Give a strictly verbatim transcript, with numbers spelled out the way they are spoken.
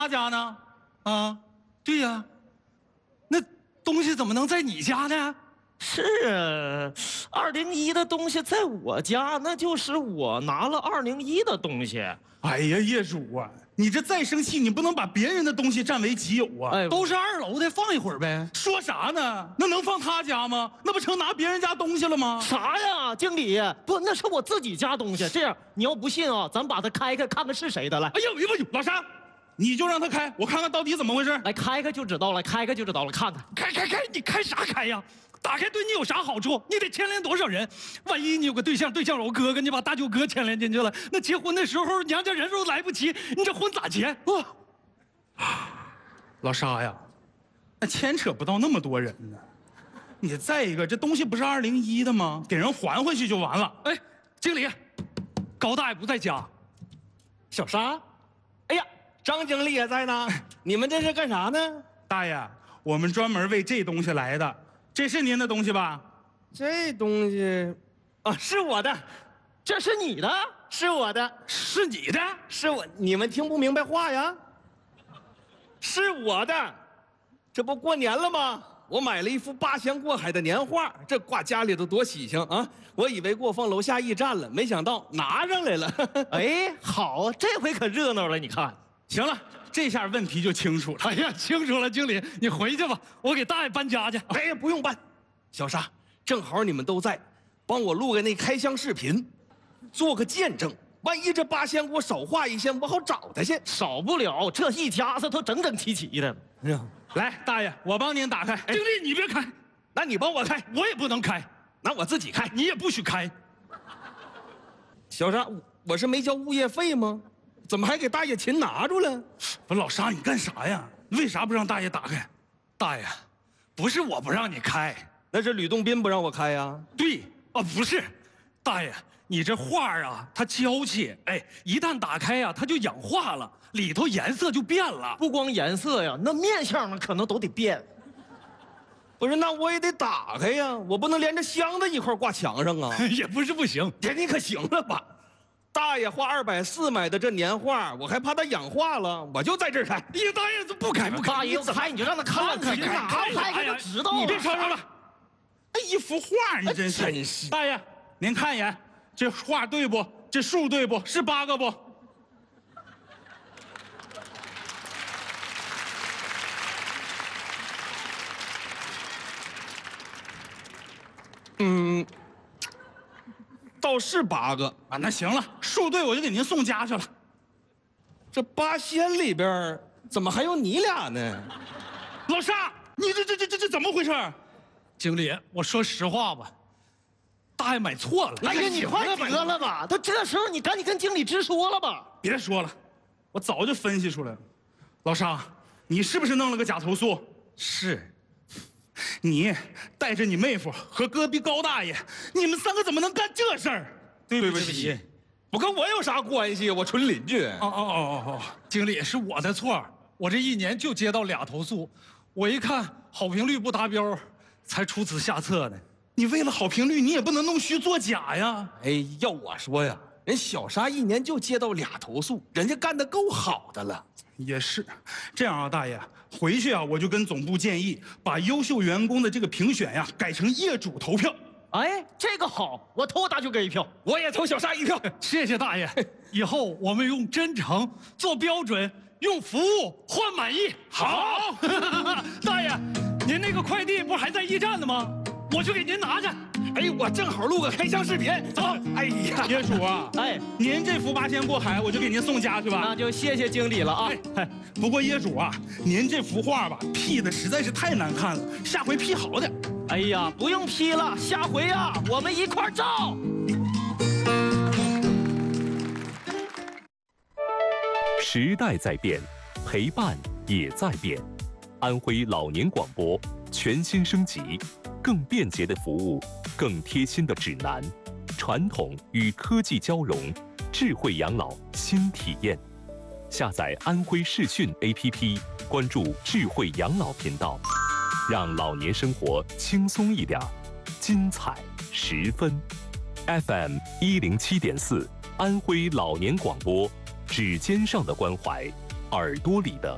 家呢？啊，对呀，那东西怎么能在你家呢？ 是啊，二零一的东西在我家，那就是我拿了二零一的东西。 哎呀，业主啊，你这再生气，你不能把别人的东西占为己有啊！ 哎都是二楼的，放一会儿呗。说啥呢？那能放他家吗？那不成拿别人家东西了吗？ 啥呀，经理？不，那是我自己家东西。这样，你要不信啊，咱把它开开，看看是谁的。来， 哎呦呦呦，老沙，你就让他开，我看看到底怎么回事。 来开开就知道了，开开就知道了，看看。 开开开，你开啥开呀？打开对你有啥好处？你得牵连多少人？万一你有个对象，对象有个哥哥，你把大舅哥牵连进去了，那结婚的时候娘家人都来不齐，你这婚咋结？哇！老沙呀，那牵扯不到那么多人呢。你再一个，这东西不是二零一的吗？给人还回去就完了。哎，经理，高大爷不在家。 小沙，哎呀，张经理也在呢。你们这是干啥呢？ 大爷，我们专门为这东西来的。这是您的东西吧？ 这东西，啊，是我的， 这是你的？ 是我的， 是你的？ 是我。你们听不明白话呀？是我的，这不过年了吗？我买了一幅八仙过海的年画，这挂家里头多喜庆啊！我以为给我放楼下驿站了，没想到拿上来了。 哎，好，这回可热闹了。你看， 行了，这下问题就清楚了。哎呀，清楚了，经理，你回去吧，我给大爷搬家去。 哎呀，不用搬，小沙，正好你们都在，帮我录个那开箱视频，做个见证。万一这八仙给我少画一些，我好找他去。 少不了，这一家子都整整齐齐的。 来，大爷，我帮您打开。经理，你别开， 那你帮我开， 我也不能开， 那我自己开。 你也不许开。 小沙，我是没交物业费吗？怎么还给大爷琴拿住了？ 不是老沙，你干啥呀？为啥不让大爷打开？大爷，不是我不让你开， 那是吕洞宾不让我开呀。 对啊，不是，大爷，你这画啊，它娇气，哎，一旦打开呀、啊，它就氧化了，里头颜色就变了。 不光颜色呀，那面相呢可能都得变。 不是，那我也得打开呀，我不能连着箱子一块挂墙上啊。 也不是不行， 这你可行了吧？大爷花二百四买的这年画，我还怕它氧化了，我就在这儿开。 你大爷不开不开， 大爷要开你就让他看看， 你拿开开就知道了。 你别吵吵了，哎，一幅画你真是。 真是。 大爷，您看一眼，这画对不？这数对不？是八个不？ 嗯，倒是八个啊。那行了，数对我就给您送家去了。 这八仙里边怎么还有你俩呢？ 老沙，你这这这这这怎么回事？经理，我说实话吧，大爷买错了。 哎呀，你快得了吧！都这时候，你赶紧跟经理直说了吧。 别说了，我早就分析出来了。老沙，你是不是弄了个假投诉？是。你带着你妹夫和隔壁高大爷，你们三个怎么能干这事儿？ 对不起，不跟我有啥关系，我纯邻居。 哦哦哦哦哦，经理，是我的错，我这一年就接到俩投诉，我一看好评率不达标，才出此下策的。你为了好评率，你也不能弄虚作假呀。 哎，要我说呀，人小沙一年就接到俩投诉，人家干得够好的了。 也是，这样啊，大爷，回去啊，我就跟总部建议，把优秀员工的这个评选呀，改成业主投票。 哎，这个好，我投大舅哥一票， 我也投小沙一票。 谢谢大爷，以后我们用真诚做标准，用服务换满意。好，大爷，您那个快递不还在驿站呢吗？我去给您拿去。 哎，我正好录个开箱视频，走。哎呀， 业主啊， 哎， 您这幅八仙过海，我就给您送家去吧。 那就谢谢经理了啊。 哎，不过业主啊，您这幅画吧，P 的实在是太难看了，下回 P 好点。 哎呀，不用 P 了，下回啊，我们一块儿照。 时代在变，陪伴也在变。安徽老年广播全新升级，更便捷的服务，更贴心的指南，传统与科技交融，智慧养老新体验。下载安徽视讯 A P P， 关注智慧养老频道，让老年生活轻松一点，精彩十分。F M 一零七点四，安徽老年广播，指尖上的关怀，耳朵里的